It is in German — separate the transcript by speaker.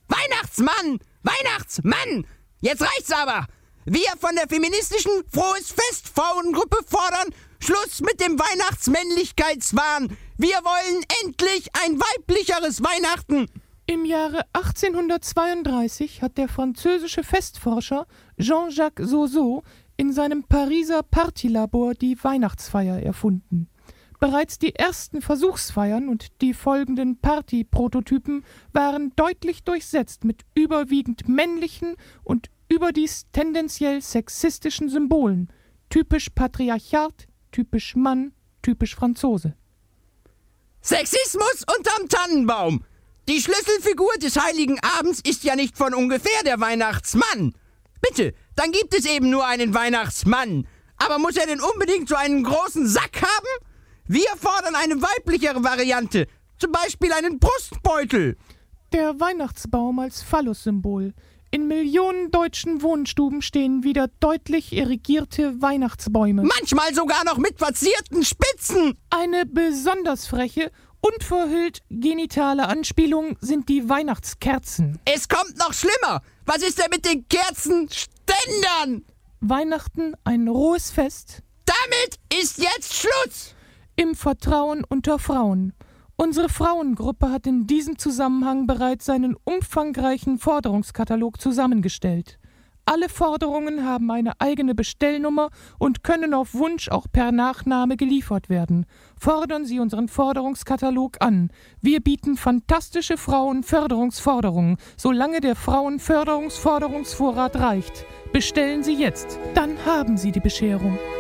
Speaker 1: Weihnachtsmann! Weihnachtsmann! Jetzt reicht's aber! Wir von der feministischen Frohes Fest Frauengruppe fordern Schluss mit dem Weihnachtsmännlichkeitswahn! Wir wollen endlich ein weiblicheres Weihnachten!
Speaker 2: Im Jahre 1832 hat der französische Festforscher Jean-Jacques Zozo in seinem Pariser Partylabor die Weihnachtsfeier erfunden. Bereits die ersten Versuchsfeiern und die folgenden Party-Prototypen waren deutlich durchsetzt mit überwiegend männlichen und überdies tendenziell sexistischen Symbolen. Typisch Patriarchat, typisch Mann, typisch Franzose.
Speaker 1: Sexismus unterm Tannenbaum! Die Schlüsselfigur des Heiligen Abends ist ja nicht von ungefähr der Weihnachtsmann. Bitte, dann gibt es eben nur einen Weihnachtsmann. Aber muss er denn unbedingt so einen großen Sack haben? Wir fordern eine weiblichere Variante, zum Beispiel einen Brustbeutel.
Speaker 2: Der Weihnachtsbaum als Phallus-Symbol. In Millionen deutschen Wohnstuben stehen wieder deutlich erigierte Weihnachtsbäume.
Speaker 1: Manchmal sogar noch mit verzierten Spitzen.
Speaker 2: Eine besonders freche, unverhüllt genitale Anspielung sind die Weihnachtskerzen.
Speaker 1: Es kommt noch schlimmer. Was ist denn mit den Kerzenständern?
Speaker 2: Weihnachten ein rohes Fest.
Speaker 1: Damit ist jetzt Schluss.
Speaker 2: Im Vertrauen unter Frauen. Unsere Frauengruppe hat in diesem Zusammenhang bereits einen umfangreichen Forderungskatalog zusammengestellt. Alle Forderungen haben eine eigene Bestellnummer und können auf Wunsch auch per Nachname geliefert werden. Fordern Sie unseren Forderungskatalog an. Wir bieten fantastische Frauenförderungsforderungen, solange der Frauenförderungsforderungsvorrat reicht. Bestellen Sie jetzt, dann haben Sie die Bescherung.